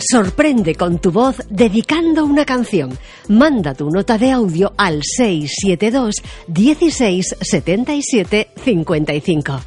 Sorprende con tu voz dedicando una canción. Manda tu nota de audio al 672 16 77 55.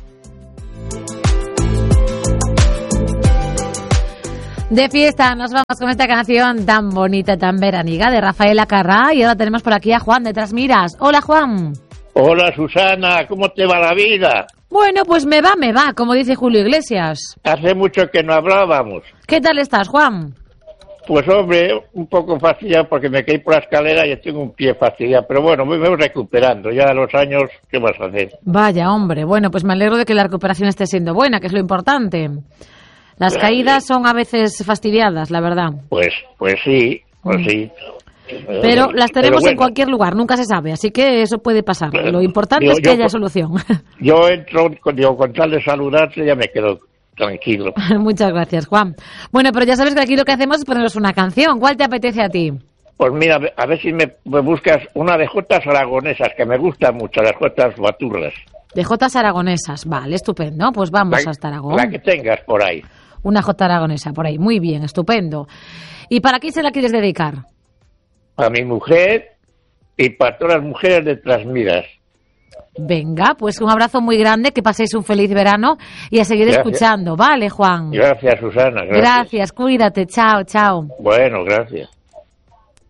De fiesta nos vamos con esta canción tan bonita, tan veraniega de Rafael Acarrá. Y ahora tenemos por aquí a Juan de Trasmiras. Hola, Juan. Hola, Susana, ¿cómo te va la vida? Bueno, pues me va, como dice Julio Iglesias. Hace mucho que no hablábamos. ¿Qué tal estás, Juan? Pues hombre, un poco fastidiado porque me caí por la escalera y tengo un pie fastidiado. Pero bueno, me voy recuperando. Ya a los años, ¿qué vas a hacer? Vaya, hombre. Bueno, pues me alegro de que la recuperación esté siendo buena, que es lo importante. Las caídas son a veces fastidiadas, la verdad. Pues sí, sí. Pero las tenemos en cualquier lugar, nunca se sabe, así que eso puede pasar. Lo importante es que haya solución. Yo entro, con tal de saludarte ya me quedo tranquilo. Muchas gracias, Juan. Bueno, pero ya sabes que aquí lo que hacemos es ponernos una canción. ¿Cuál te apetece a ti? Pues mira, a ver si me buscas una de jotas aragonesas, que me gustan mucho, las jotas baturras. De jotas aragonesas, vale, estupendo. Pues vamos hasta Aragón. La que tengas por ahí. Una jota aragonesa por ahí, muy bien, estupendo. ¿Y para quién se la quieres dedicar? A mi mujer y para todas las mujeres de Trasmiras. Venga, pues un abrazo muy grande, que paséis un feliz verano y a seguir escuchando. Vale, Juan. Gracias, Susana. Gracias, cuídate, chao, chao. Bueno, gracias.